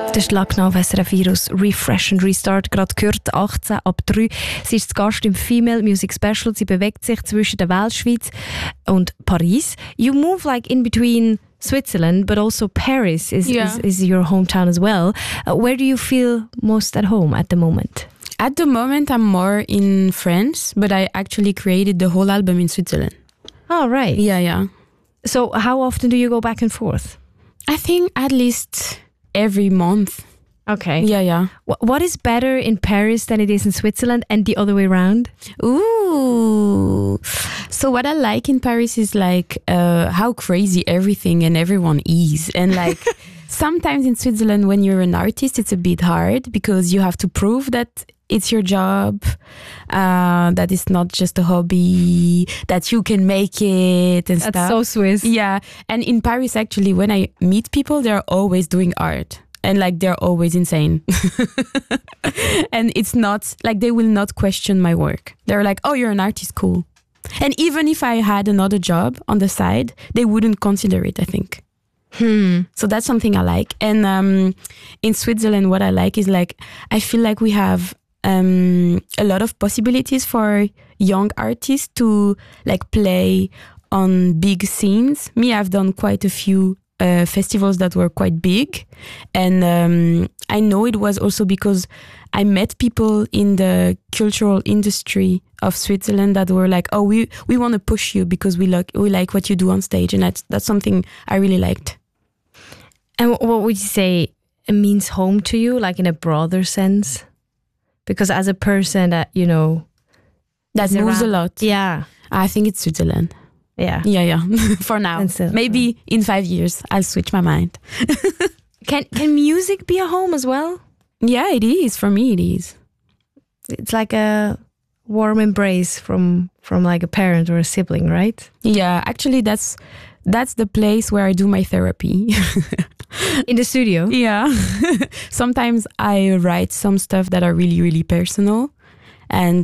Der Schlagnau SRF Virus Refresh and Restart, gerade gehört, 18 ab 3. Sie ist zu Gast im Female Music Special. Sie bewegt sich zwischen der Weltschweiz und Paris. You move like in between Switzerland, but also Paris is your hometown as well. Where do you feel most at home at the moment? At the moment, I'm more in France, but I actually created the whole album in Switzerland. Oh, right. Yeah. So how often do you go back and forth? I think at least every month. Okay. Yeah. What is better in Paris than it is in Switzerland and the other way around? Ooh. So what I like in Paris is like how crazy everything and everyone is. And like sometimes in Switzerland when you're an artist, it's a bit hard because you have to prove that it's your job, that it's not just a hobby, that you can make it and stuff. That's so Swiss. Yeah. And in Paris, actually, when I meet people, they're always doing art. And like, they're always insane. And it's not, like, they will not question my work. They're like, oh, you're an artist, cool. And even if I had another job on the side, they wouldn't consider it, I think. So that's something I like. And in Switzerland, what I like is like, I feel like we have a lot of possibilities for young artists to like play on big scenes. Me, I've done quite a few festivals that were quite big, and I know it was also because I met people in the cultural industry of Switzerland that were like, oh, we want to push you because we like what you do on stage, and that's something I really liked. And what would you say it means home to you, like in a broader sense? Because as a person that, you know... That moves a lot. Yeah. I think it's Switzerland. Yeah. Yeah. For now. Maybe in 5 years, I'll switch my mind. Can music be a home as well? Yeah, it is. For me, it is. It's like a warm embrace from like a parent or a sibling, right? Yeah, actually, that's the place where I do my therapy. In the studio? Yeah. Sometimes I write some stuff that are really, really personal. And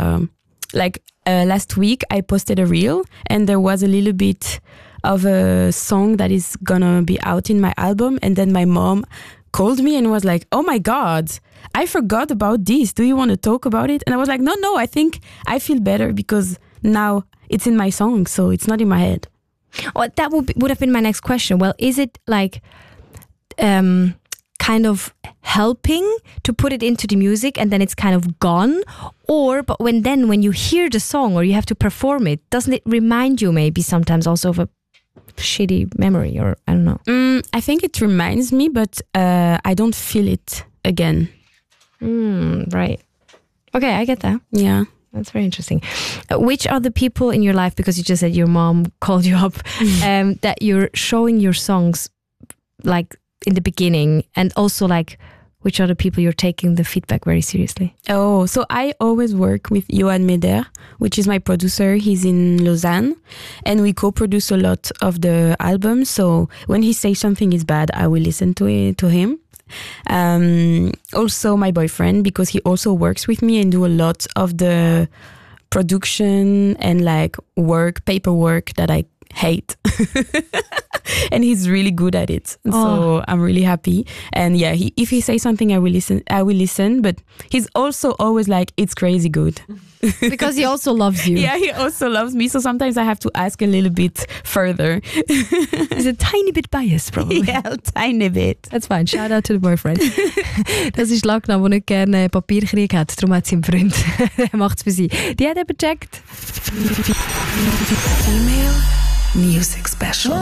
last week I posted a reel and there was a little bit of a song that is gonna be out in my album. And then my mom called me and was like, oh my God, I forgot about this. Do you want to talk about it? And I was like, no, I think I feel better because now it's in my song. So it's not in my head. Oh, that would have been my next question. Well, is it like kind of helping to put it into the music and then it's kind of gone? But when you hear the song or you have to perform it, doesn't it remind you maybe sometimes also of a shitty memory, or I don't know? I think it reminds me, but I don't feel it again. Right. Okay, I get that. Yeah. That's very interesting. Which are the people in your life, because you just said your mom called you up, that you're showing your songs like in the beginning, and also like which are the people you're taking the feedback very seriously? Oh, so I always work with Johan Meder, which is my producer. He's in Lausanne and we co-produce a lot of the album. So when he says something is bad, I will listen to him. Also my boyfriend, because he also works with me and do a lot of the production and like paperwork that I hate. And he's really good at it. So I'm really happy. And yeah, if he says something, I will listen. But he's also always like, it's crazy good. Because he also loves you. Yeah, he also loves me. So sometimes I have to ask a little bit further. He's a tiny bit biased, probably. Yeah, a tiny bit. That's fine. Shout out to the boyfriend. Das ist Schlagnau, der nicht gerne Papierkrieg hat. Darum hat sie einen Freund. Er macht's für sie. Die hat eben gecheckt. Female Music Special.